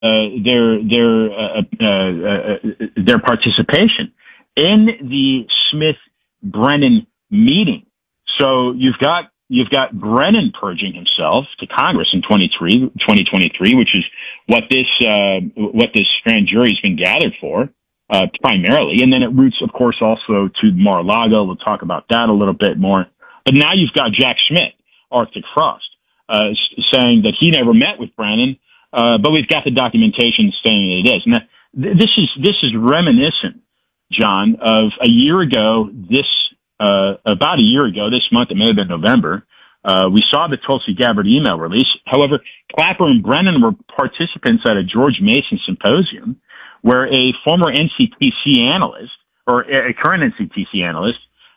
their participation in the Smith-Brennan meeting. So you've got Brennan purging himself to Congress in 2023, which is what this grand jury has been gathered for, primarily. And then it roots, of course, also to Mar-a-Lago. We'll talk about that a little bit more. But now you've got Jack Schmidt, Arctic Frost, saying that he never met with Brennan, but we've got the documentation saying it is. Now, this is reminiscent, John, of a year ago, about a year ago, this month, it may have been November, we saw the Tulsi Gabbard email release. However, Clapper and Brennan were participants at a George Mason symposium where a former NCTC analyst, or a current NCTC analyst,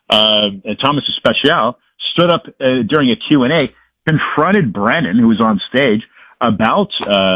Thomas Especial, stood up during a Q&A, confronted Brennan, who was on stage, about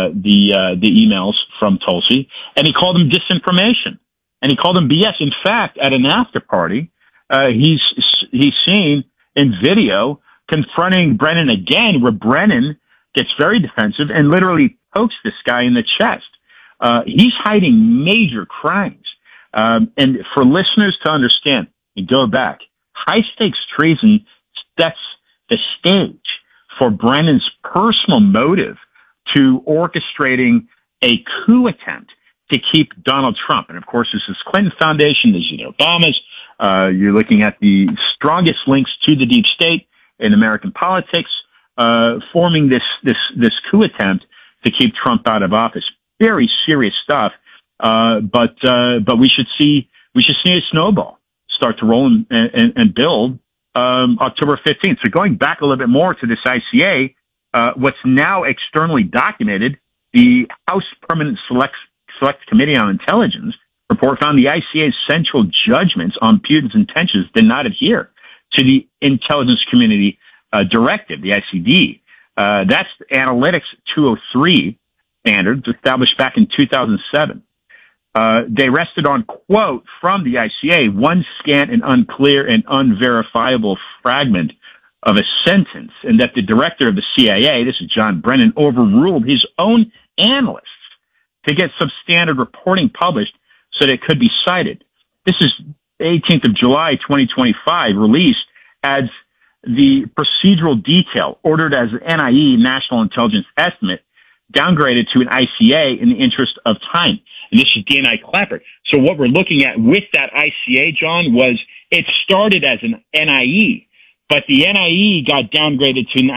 the emails from Tulsi, and he called them disinformation, and he called them BS. In fact, at an after party, he's seen in video confronting Brennan again, where Brennan gets very defensive and literally pokes this guy in the chest. He's hiding major crimes. And for listeners to understand and go back, high stakes treason sets the stage for Brennan's personal motive to orchestrating a coup attempt to keep Donald Trump. And of course, this is Clinton Foundation, this is Obama's. You're looking at the strongest links to the deep state in American politics, forming this coup attempt to keep Trump out of office. Very serious stuff. But we should see a snowball start to roll and build, October 15th. So going back a little bit more to this ICA, what's now externally documented, the House Permanent Select Committee on Intelligence report found the ICA's central judgments on Putin's intentions did not adhere to the Intelligence Community Directive, the ICD. That's Analytics 203 standards established back in 2007. They rested on, quote, from the ICA, one scant and unclear and unverifiable fragment of a sentence, and that the director of the CIA, this is John Brennan, overruled his own analysts to get substandard reporting published so that it could be cited. This is 18th of July, 2025, released as the procedural detail ordered as an NIE, National Intelligence Estimate, downgraded to an ICA in the interest of time. And this is DNI Clapper. So what we're looking at with that ICA, John, was it started as an NIE, but the NIE got downgraded to an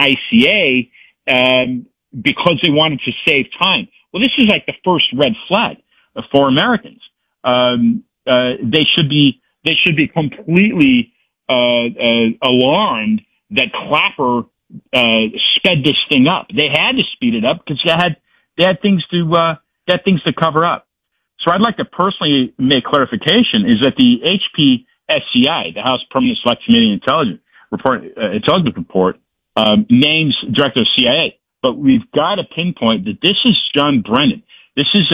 ICA because they wanted to save time. Well, this is like the first red flag for Americans. They should be completely alarmed that Clapper sped this thing up. They had to speed it up because they had things to cover up. So I'd like to personally make clarification is that the HPSCI, the House Permanent Select Committee Intelligence Report, names Director of CIA, but we've got to pinpoint that this is John Brennan. This is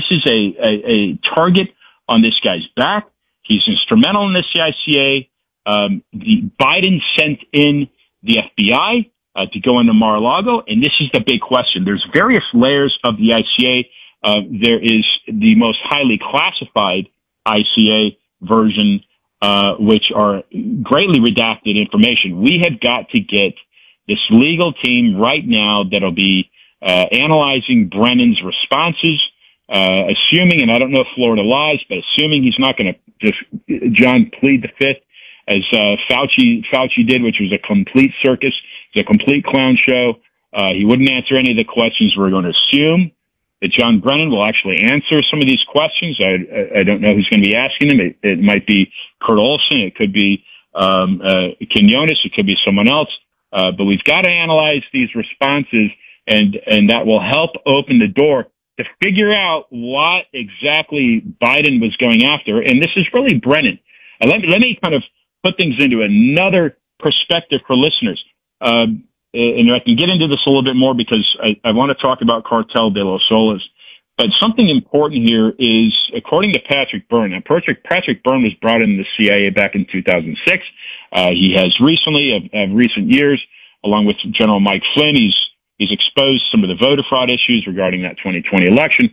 a target on this guy's back. He's instrumental in this ICA. The Biden sent in the FBI to go into Mar-a-Lago, and this is the big question. There's various layers of the ICA. There is the most highly classified ICA version, which are greatly redacted information. We have got to get this legal team right now that'll be analyzing Brennan's responses, assuming, and I don't know if Florida lies, but assuming he's not going to just, John, plead the fifth, as Fauci did, which was a complete circus, a complete clown show. He wouldn't answer any of the questions. We're going to assume that John Brennan will actually answer some of these questions. I don't know who's going to be asking them. It might be Kurt Olson. It could be Quinones. It could be someone else. But we've got to analyze these responses, and that will help open the door to figure out what exactly Biden was going after. And this is really Brennan. Let me kind of put things into another perspective for listeners. And I can get into this a little bit more because I want to talk about Cartel de los Soles. But something important here is, according to Patrick Byrne, now Patrick Byrne was brought into the CIA back in 2006. He has recently, of recent years, along with General Mike Flynn, He's exposed some of the voter fraud issues regarding that 2020 election.